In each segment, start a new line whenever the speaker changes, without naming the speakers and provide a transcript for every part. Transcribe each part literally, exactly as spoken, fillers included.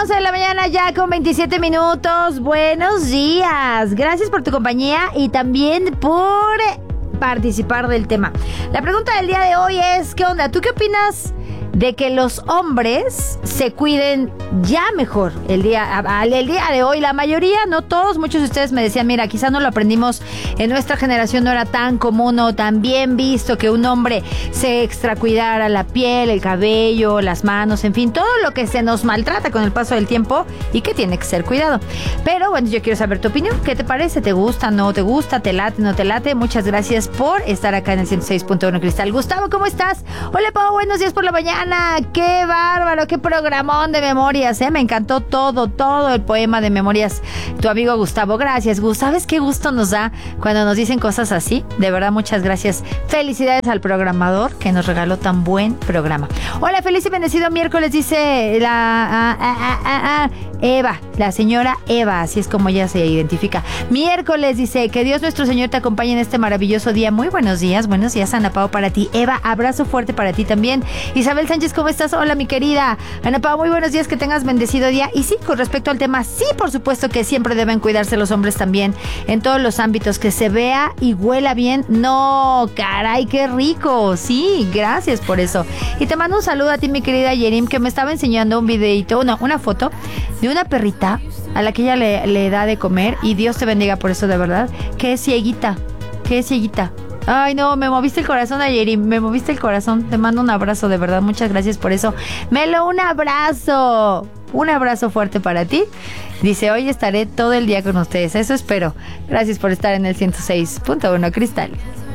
once de la mañana ya con veintisiete minutos. Buenos días. Gracias por tu compañía y también por participar del tema. La pregunta del día de hoy es, ¿qué onda? ¿Tú qué opinas de que los hombres se cuiden ya mejor el día, el día de hoy? La mayoría, no todos, muchos de ustedes me decían, mira, quizás no lo aprendimos en nuestra generación, no era tan común o tan bien visto que un hombre se extra cuidara la piel, el cabello, las manos, en fin, todo lo que se nos maltrata con el paso del tiempo y que tiene que ser cuidado. Pero bueno, yo quiero saber tu opinión. ¿Qué te parece? ¿Te gusta? ¿No te gusta? ¿Te late? ¿No te late? Muchas gracias por estar acá en el ciento seis punto uno Cristal. Gustavo, ¿cómo estás? Hola, Pau, buenos días por la mañana. ¡Qué bárbaro! ¡Qué programón de memorias! ¿eh? Me encantó todo, todo el poema de memorias. Tu amigo Gustavo, gracias, Gus. ¿Sabes qué gusto nos da cuando nos dicen cosas así? De verdad, muchas gracias. Felicidades al programador que nos regaló tan buen programa. Hola, feliz y bendecido miércoles, dice la ah, ah, ah, ah, ah, Eva, la señora Eva, así es como ella se identifica. Miércoles, dice, que Dios nuestro Señor te acompañe en este maravilloso día. Muy buenos días, buenos días, Ana Pao, para ti. Eva, abrazo fuerte para ti también. Isabel Sánchez, ¿cómo estás? Hola, mi querida Ana Pao, muy buenos días, que tengas bendecido día. Y sí, con respecto al tema, sí, por supuesto que siempre deben cuidarse los hombres también, en todos los ámbitos, que se vea y huela bien. No, caray, qué rico. Sí, gracias por eso. Y te mando un saludo a ti, mi querida Yerim, que me estaba enseñando un videito, no, una foto de una perrita a la que ella le, le da de comer, y Dios te bendiga por eso, de verdad, que es cieguita, que es cieguita. Ay, no, me moviste el corazón ayer y me moviste el corazón. Te mando un abrazo, de verdad, muchas gracias por eso. Melo, un abrazo, un abrazo fuerte para ti. Dice, hoy estaré todo el día con ustedes, eso espero. Gracias por estar en el ciento seis punto uno Cristal.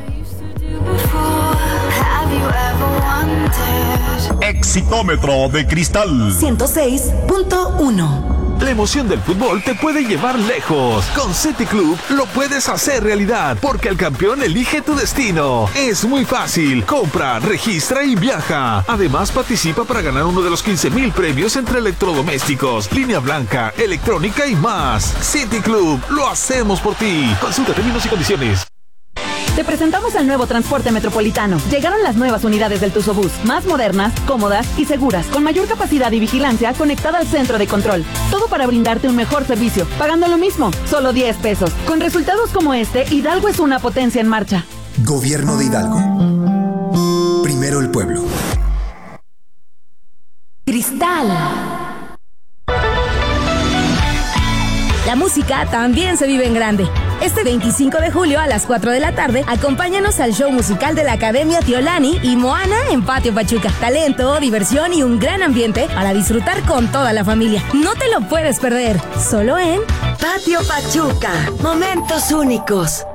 Exitómetro de Cristal
ciento seis punto uno.
La emoción del fútbol te puede llevar lejos. Con City Club lo puedes hacer realidad, porque el campeón elige tu destino. Es muy fácil. Compra, registra y viaja. Además, participa para ganar uno de los quince mil premios entre electrodomésticos, línea blanca, electrónica y más. City Club, lo hacemos por ti. Consulta términos y condiciones.
Te presentamos el nuevo transporte metropolitano. Llegaron las nuevas unidades del Tuzobús, más modernas, cómodas y seguras, con mayor capacidad y vigilancia conectada al centro de control. Todo para brindarte un mejor servicio, pagando lo mismo, solo diez pesos. Con resultados como este, Hidalgo es una potencia en marcha.
Gobierno de Hidalgo. Primero el pueblo.
Cristal.
La música también se vive en grande. Este veinticinco de julio a las cuatro de la tarde, acompáñanos al show musical de la Academia Tiolani y Moana en Patio Pachuca. Talento, diversión y un gran ambiente para disfrutar con toda la familia. No te lo puedes perder, solo en
Patio Pachuca. Momentos únicos.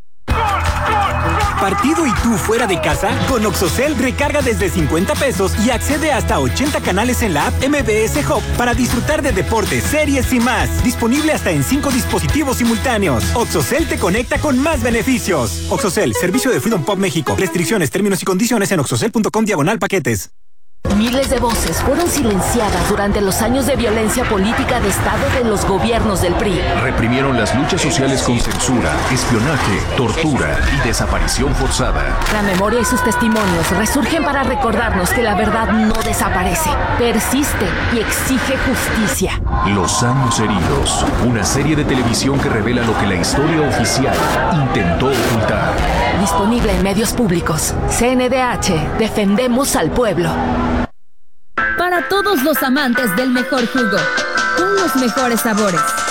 ¿Partido y tú fuera de casa? Con Oxocel recarga desde cincuenta pesos y accede hasta a ochenta canales en la app M B S Hub para disfrutar de deportes, series y más. Disponible hasta en cinco dispositivos simultáneos. Oxocel te conecta con más beneficios. Oxocel, servicio de Freedom Pop México. Restricciones, términos y condiciones en oxocel punto com diagonal paquetes.
Miles de voces fueron silenciadas durante los años de violencia política de Estado de los gobiernos del P R I.
Reprimieron las luchas sociales con censura, espionaje, tortura y desaparición forzada.
La memoria y sus testimonios resurgen para recordarnos que la verdad no desaparece, persiste y exige justicia.
Los años heridos, una serie de televisión que revela lo que la historia oficial intentó ocultar.
Disponible en medios públicos. C N D H, defendemos al pueblo.
Para todos los amantes del mejor jugo, con los mejores sabores,